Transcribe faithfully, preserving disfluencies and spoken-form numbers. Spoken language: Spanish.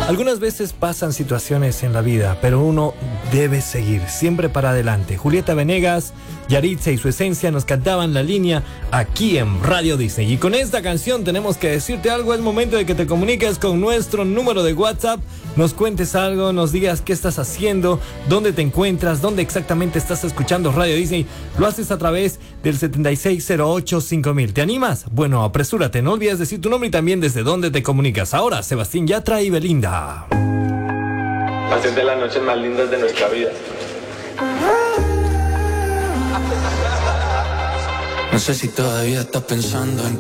Algunas veces pasan situaciones en la vida, pero uno debe seguir, siempre para adelante. Julieta Venegas, Yaritza y su esencia nos cantaban la línea aquí en Radio Disney. Y con esta canción tenemos que decirte algo. Es momento de que te comuniques con nuestro número de WhatsApp, nos cuentes algo, nos digas qué estás haciendo, dónde te encuentras, dónde exactamente estás escuchando Radio Disney. Lo haces a través del setenta y seis cero ocho cinco mil. ¿Te animas? Bueno, apresúrate, no olvides decir tu nombre y también desde dónde te comunicas. Ahora, Sebastián Yatra y Belinda. Hacer de las noches más lindas de nuestra vida. No sé si todavía estás pensando en